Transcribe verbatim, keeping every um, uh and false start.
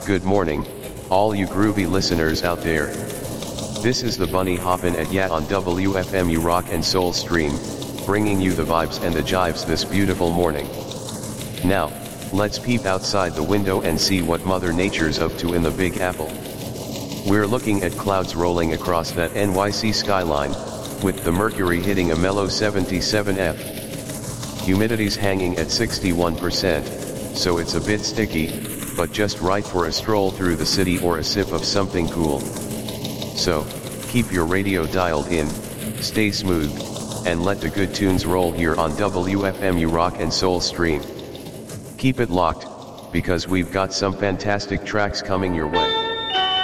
Good morning, all you groovy listeners out there. This is the Bunny Hoppin' at Yat on W F M U Rock and Soul Stream, bringing you the vibes and the jives this beautiful morning. Now, let's peep outside the window and see what Mother Nature's up to in the Big Apple. We're looking at clouds rolling across that N Y C skyline, with the mercury hitting a mellow seventy-seven F. Humidity's hanging at sixty-one percent, so it's a bit sticky, but just right for a stroll through the city or a sip of something cool. So, keep your radio dialed in, stay smooth, and let the good tunes roll here on W F M U Rock and Soul Stream. Keep it locked, because we've got some fantastic tracks coming your way.